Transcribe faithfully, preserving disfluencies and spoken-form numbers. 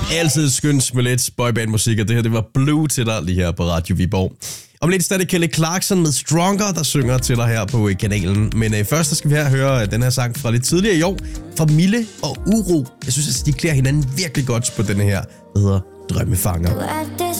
Altid skønt med lidt boybandmusik, og det her det var Blue til dig lige her på Radio Viborg. Om lidt stadig Kelly Clarkson med Stronger, der synger til dig her på kanalen. Men øh, først skal vi her høre den her sang fra lidt tidligere i år, fra Mille og Uro. Jeg synes, at de klæder hinanden virkelig godt på den her, der hedder Drømmefanger. Du er det